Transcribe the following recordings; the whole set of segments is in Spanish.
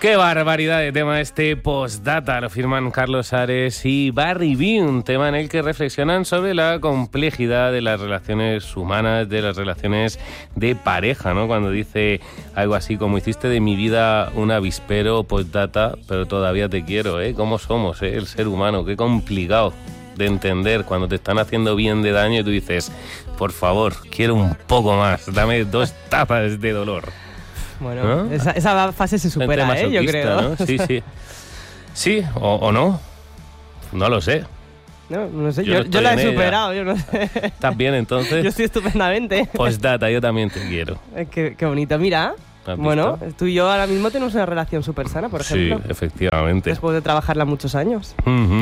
Qué barbaridad de tema este Postdata, lo firman Carlos Ares y Barry B, un tema en el que reflexionan sobre la complejidad de las relaciones humanas, de las relaciones de pareja, ¿no? Cuando dice algo así como hiciste de mi vida un avispero, Postdata, pero todavía te quiero, ¿eh? ¿Cómo somos, el ser humano? Qué complicado de entender cuando te están haciendo bien de daño y tú dices, por favor, quiero un poco más, dame 2 tapas de dolor. Bueno, ¿no? esa fase se supera, yo creo. ¿no? Sí, sí. Sí, o no. No lo sé. No sé, yo la he superado, yo no sé. ¿Estás bien entonces? Yo estoy estupendamente. Postdata, yo también te quiero. Qué bonito, mira. Bueno, tú y yo ahora mismo tenemos una relación súper sana, por ejemplo. Sí, efectivamente. Después de trabajarla muchos años.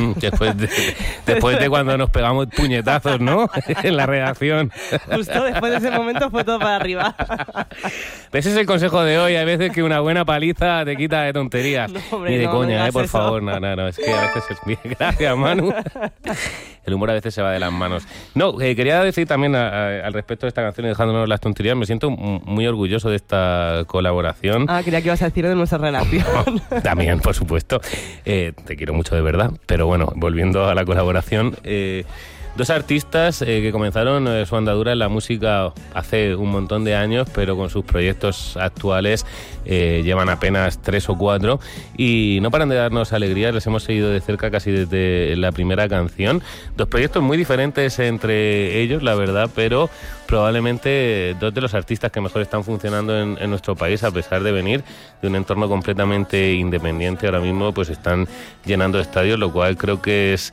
Después de cuando nos pegamos puñetazos, ¿no? En la redacción. Justo después de ese momento fue todo para arriba. Ese es el consejo de hoy. Hay veces que una buena paliza te quita de tonterías. No, hombre, ni de coña, por eso. favor. No, es que a veces es bien. Gracias, Manu. El humor a veces se va de las manos. No, quería decir también al respecto de esta canción y dejándonos las tonterías, me siento muy orgulloso de esta colaboración. Creía que ibas a decir de nuestra relación. También, por supuesto. Te quiero mucho de verdad. Pero bueno, volviendo a la colaboración, 2 artistas que comenzaron su andadura en la música hace un montón de años, pero con sus proyectos actuales llevan apenas 3 o 4 y no paran de darnos alegría. Les hemos seguido de cerca casi desde la primera canción. 2 proyectos muy diferentes entre ellos, la verdad, pero probablemente 2 de los artistas que mejor están funcionando en nuestro país, a pesar de venir de un entorno completamente independiente. Ahora mismo pues están llenando estadios, lo cual creo que es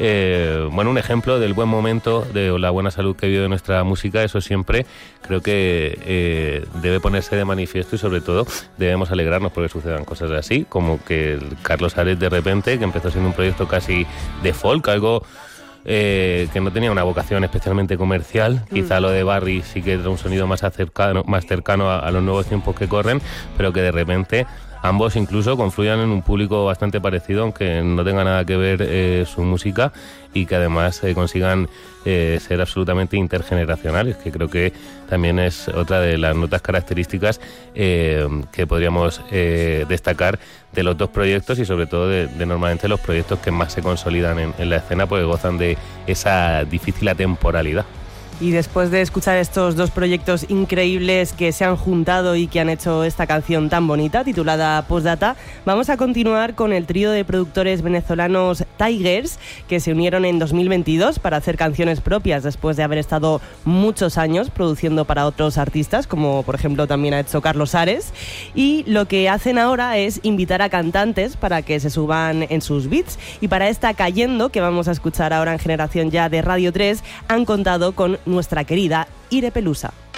un ejemplo del buen momento, de la buena salud que vive nuestra música. Eso siempre creo que debe ponerse de manifiesto y sobre todo debemos alegrarnos porque sucedan cosas así, como que Carlos Ares de repente, que empezó siendo un proyecto casi de folk, algo que no tenía una vocación especialmente comercial. Quizá lo de Barry sí que era un sonido más cercano a los nuevos tiempos que corren, pero que de repente ambos incluso confluyan en un público bastante parecido, aunque no tenga nada que ver su música, y que además consigan ser absolutamente intergeneracionales, que creo que también es otra de las notas características que podríamos destacar de los 2 proyectos y sobre todo de normalmente los proyectos que más se consolidan en la escena, porque gozan de esa difícil atemporalidad. Y después de escuchar estos 2 proyectos increíbles que se han juntado y que han hecho esta canción tan bonita, titulada Postdata, vamos a continuar con el trío de productores venezolanos Tigers, que se unieron en 2022 para hacer canciones propias después de haber estado muchos años produciendo para otros artistas, como por ejemplo también ha hecho Carlos Ares. Y lo que hacen ahora es invitar a cantantes para que se suban en sus beats. Y para esta Cayendo, que vamos a escuchar ahora en Generación Ya de Radio 3, han contado con nuestra querida Ire Pelusa.